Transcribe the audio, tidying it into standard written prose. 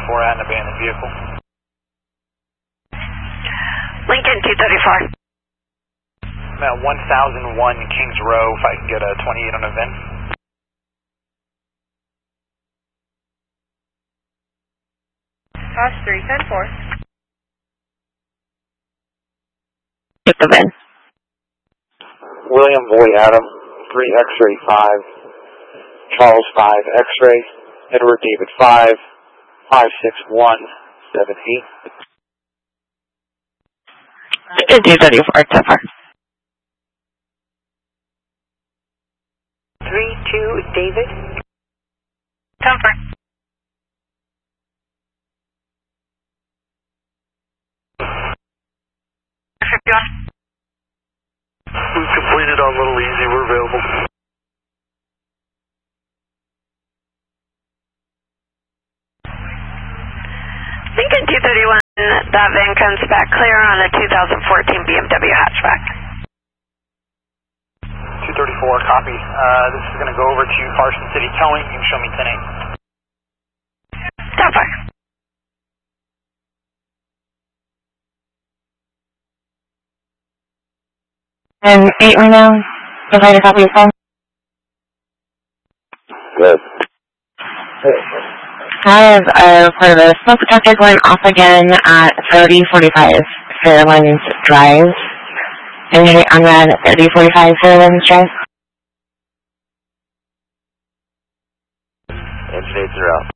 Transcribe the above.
234 at an abandoned vehicle. Lincoln 234. I'm at 1001 Kings Row, if I can get a 28 on a VIN. Cost 310-4. Take the VIN. William Boy Adam, 3 X-ray 5, Charles 5 X-ray, Edward David 5, 56178. Lincoln 234, Teffer. 32 David. Comfort. We've completed on Little Easy. We're available. Lincoln 231, that van comes back clear on a 2014 BMW hatchback. 234, copy. This is going to go over to Carson City Towing. You can show me 10-8. Teffer. And 8 right now. Provide a copy of phone. Good. I have a report of a smoke detector going off again at 3045 Fairlands Drive. And I'm at 3045 Fairlands Drive. Engine 8 are out.